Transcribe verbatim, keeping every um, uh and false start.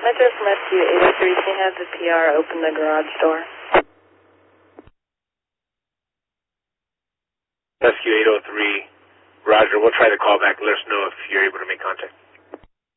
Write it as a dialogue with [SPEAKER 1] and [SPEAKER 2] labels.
[SPEAKER 1] Metro from Rescue eight oh three, can you have the P R open the garage door?
[SPEAKER 2] Rescue eight oh three, Roger, we'll try to call back and let us know if you're able to make contact.